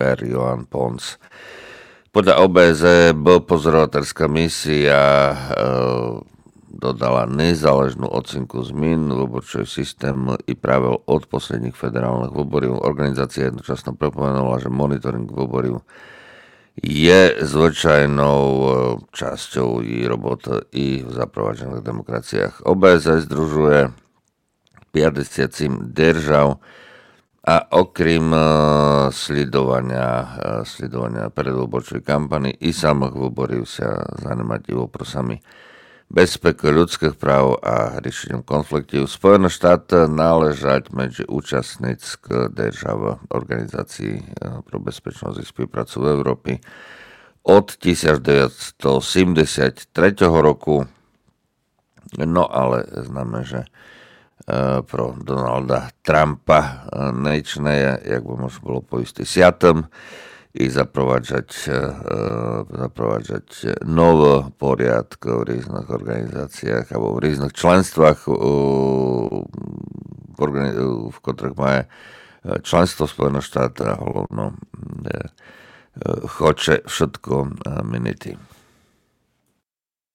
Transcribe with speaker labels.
Speaker 1: Per Johan Pons. Podľa OBSE pozorovateľská misia dodala nezáležnú ocinku zmien vyborčového systému i pravel od posledných federálnych výborov. Organizácia jednočasno pripomenula, že monitoring výborov je zvyčajnou časťou jej roboty i v zaprovážených demokraciách. OBSE združuje 50 držav a okrem sledovania predvýborčovej kampany i samých výborov sa zajímať i voprosami bezpeky ľudských práv a riešením konfliktov. Spojené štáty náležať medzi účastnícke držav organizácií pro bezpečnosť i spoluprácu v Európe od 1973 roku. No ale známe, že pro Donalda Trumpa nečné, jak by možno bolo poistý siatom i zaprovádzať nové poriadky v rôznych organizáciách alebo v rôznych členstvách, v ktorých má členstvo Spojených štátov a hlavno chce všetko meniť.